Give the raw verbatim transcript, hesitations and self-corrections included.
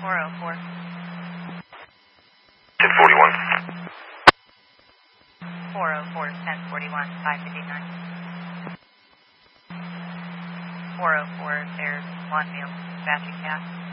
four oh four. ten forty-one. four oh four, ten forty-one, five fifty-nine. four oh four, there's one meal, battery gas.